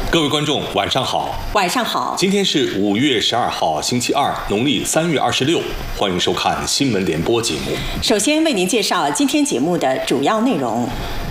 各位观众，晚上好。 晚上好。 今天是5月12号，星期二，农历3月26。欢迎收看新闻联播节目。 首先为您介绍今天节目的主要内容。